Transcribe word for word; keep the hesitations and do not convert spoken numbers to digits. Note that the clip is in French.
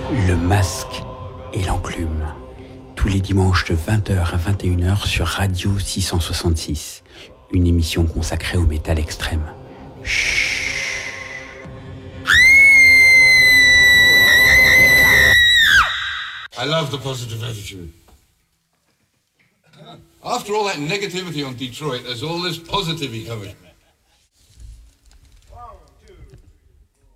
Le masque et l'enclume. Tous les dimanches de vingt heures à vingt et une heures sur Radio six cent soixante-six. Une émission consacrée au métal extrême. Chut. I love the positive attitude. After all that negativity on Detroit, there's all this positivity coming.